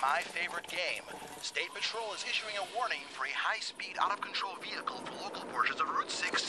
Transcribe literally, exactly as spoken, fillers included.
my favorite game. State Patrol is issuing a warning for a high-speed, out-of-control vehicle for local portions of Route six